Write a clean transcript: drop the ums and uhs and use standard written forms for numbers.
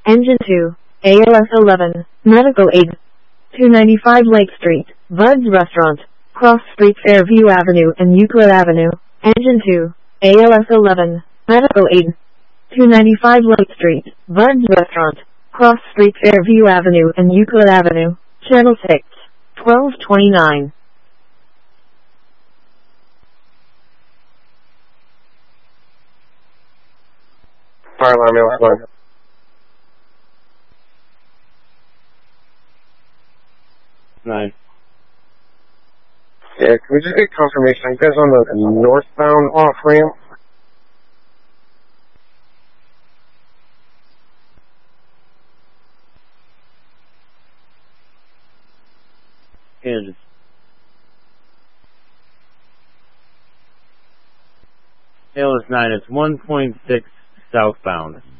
Engine 2, ALS 11, Medical Aid. 295 Lake Street, Bud's Restaurant, Cross Street Fairview Avenue and Euclid Avenue. Engine 2, ALS 11, Medical Aid. 295 Lake Street, Bud's Restaurant, Cross Street Fairview Avenue and Euclid Avenue. Channel 6, 1229. Fire alarm, ALS 1. Nine. Yeah, can we just get confirmation? Are you guys on the northbound off ramp? Kansas. ALS 9, it's 1.6 southbound.